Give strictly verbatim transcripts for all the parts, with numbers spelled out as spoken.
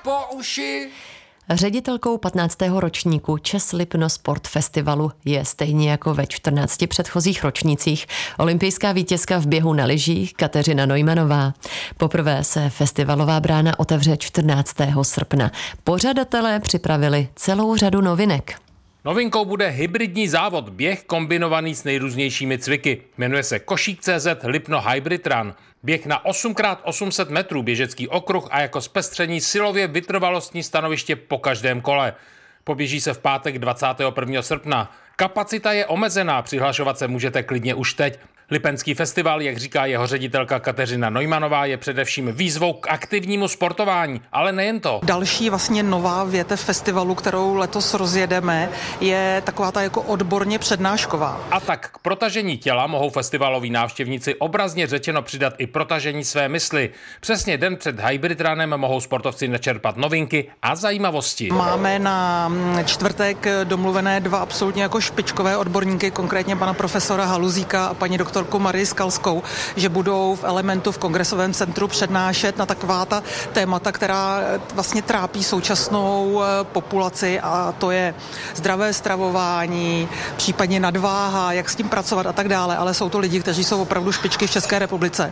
po uši. Ředitelkou patnáctého ročníku Čes Lipno Sport Festivalu je stejně jako ve čtrnácti předchozích ročnících olympijská vítězka v běhu na lyžích Kateřina Neumannová. Poprvé se festivalová brána otevře čtrnáctého srpna. Pořadatelé připravili celou řadu novinek. Novinkou bude hybridní závod, běh kombinovaný s nejrůznějšími cviky. Jmenuje se Košík tečka cé zet Lipno Hybrid Run. Běh na osm krát osm set metrů, běžecký okruh a jako zpestření silově vytrvalostní stanoviště po každém kole. Poběží se v pátek dvacátého prvního srpna. Kapacita je omezená, přihlašovat se můžete klidně už teď. Lipenský festival, jak říká jeho ředitelka Kateřina Neumannová, je především výzvou k aktivnímu sportování, ale nejen to. Další vlastně nová větev festivalu, kterou letos rozjedeme, je taková ta jako odborně přednášková. A tak k protažení těla mohou festivaloví návštěvníci obrazně řečeno přidat i protažení své mysli. Přesně den před Hybrid Runem mohou sportovci načerpat novinky a zajímavosti. Máme na čtvrtek domluvené dva absolutně jako špičkové odborníky, konkrétně pana profesora Haluzíka a paní doktorku Marii Skalskou, že budou v Elementu v Kongresovém centru přednášet na taková ta témata, která vlastně trápí současnou populaci, a to je zdravé stravování, případně nadváha, jak s tím pracovat a tak dále, ale jsou to lidi, kteří jsou opravdu špičky v České republice.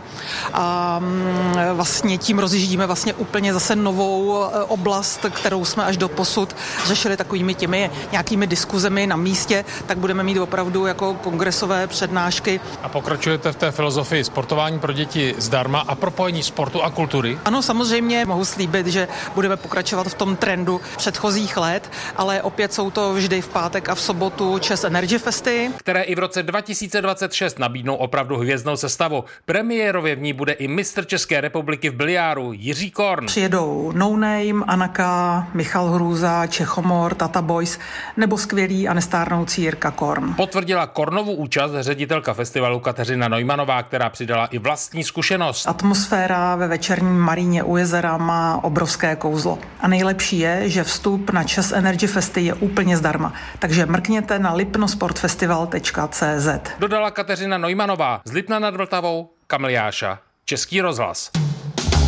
A vlastně tím rozjíždíme vlastně úplně zase novou oblast, kterou jsme až doposud řešili takovými těmi nějakými diskuzemi na místě, tak budeme mít opravdu jako kongresové přednášky. A pokračujete v té filozofii sportování pro děti zdarma a propojení sportu a kultury? Ano, samozřejmě mohu slíbit, že budeme pokračovat v tom trendu předchozích let, ale opět jsou to vždy v pátek a v sobotu Čes Energy Festy, které i v roce dva tisíce dvacet šest nabídnou opravdu hvězdnou sestavu. Premiérově v ní bude i mistr České republiky v biliáru Jiří Korn. Přijedou No Name, Anaka, Michal Hrůza, Čechomor, Tata Boys nebo skvělý a nestárnoucí Jirka Korn. Potvrdila Kornovu účast ředitelka festivalu Kateřina Neumannová, která přidala i vlastní zkušenost. Atmosféra ve večerním Maríně u jezera má obrovské kouzlo. A nejlepší je, že vstup na Čes Energy Festy je úplně zdarma. Takže mrkněte na lipnosportfestival tečka cé zet. Dodala Kateřina Neumannová z Lipna nad Vltavou, Kamil Jáša, Český rozhlas.